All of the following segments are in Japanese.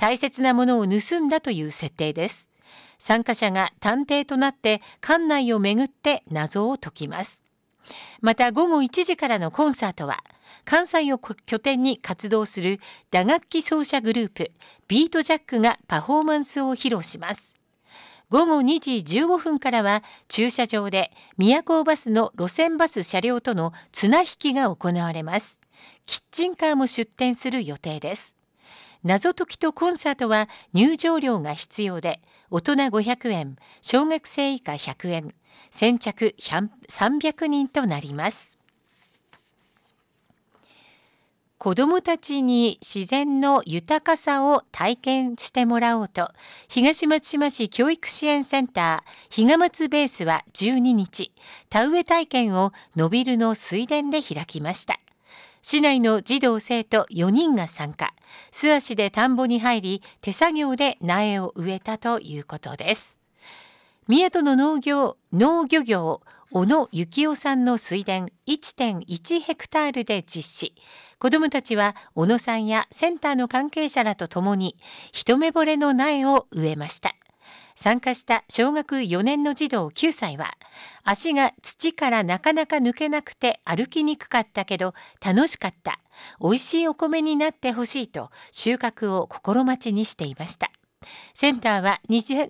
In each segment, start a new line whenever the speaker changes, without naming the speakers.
大切なものを盗んだという設定です。参加者が探偵となって館内を巡って謎を解きます。また午後1時からのコンサートは、関西を拠点に活動する打楽器奏者グループビートジャックがパフォーマンスを披露します。午後2時15分からは駐車場で宮高バスの路線バス車両との綱引きが行われます。キッチンカーも出店する予定です。謎解きとコンサートは入場料が必要で、大人500円、小学生以下100円、先着300人となります。子どもたちに自然の豊かさを体験してもらおうと、東松島市教育支援センターひがまつベースは12日、田植え体験を野ビルの水田で開きました。市内の児童生徒4人が参加、素足で田んぼに入り、手作業で苗を植えたということです。宮戸の農漁業小野幸夫さんの水田 1.1 ヘクタールで実施。子どもたちは小野さんやセンターの関係者らと共に一目惚れの苗を植えました。参加した小学4年の児童9歳は、足が土からなかなか抜けなくて歩きにくかったけど楽しかった。美味しいお米になってほしいと収穫を心待ちにしていました。センターは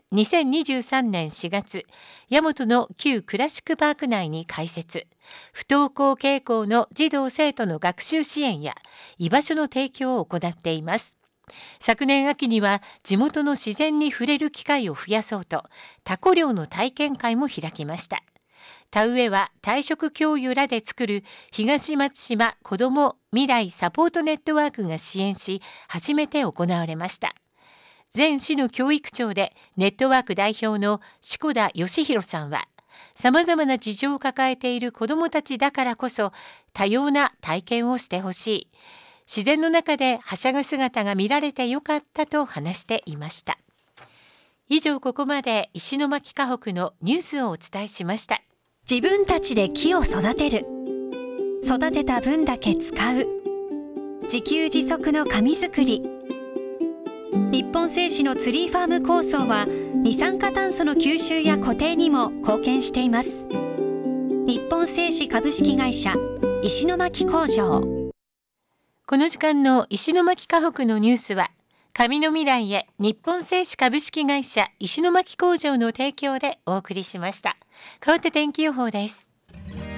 2023年4月、大和の旧クラシックパーク内に開設。不登校傾向の児童生徒の学習支援や居場所の提供を行っています。昨年秋には地元の自然に触れる機会を増やそうと、タコ漁の体験会も開きました。田植えは退職教諭らで作る東松島子ども未来サポートネットワークが支援し、初めて行われました。前市の教育長でネットワーク代表の志子田義弘さんは、さまざまな事情を抱えている子どもたちだからこそ多様な体験をしてほしい。自然の中ではしゃぐ姿が見られてよかったと話していました。以上、ここまで石巻河北のニュースをお伝えしました。
自分たちで木を育てる。育てた分だけ使う。自給自足の紙作り。日本製紙のツリーファーム構想は二酸化炭素の吸収や固定にも貢献しています。日本製紙株式会社石巻工場。
この時間の石巻河北のニュースは、紙の未来へ日本製紙株式会社石巻工場の提供でお送りしました。変わって天気予報です。